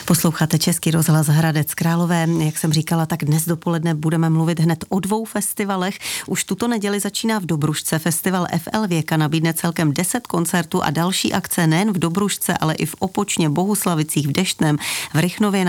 Posloucháte Český rozhlas Hradec Králové. Jak jsem říkala, tak dnes dopoledne budeme mluvit hned o 2 festivalech. Už tuto neděli začíná v Dobrušce. Festival FL Věka nabídne celkem 10 koncertů a další akce nejen v Dobrušce, ale i v Opočně, Bohuslavicích, v Deštném, v Rychnově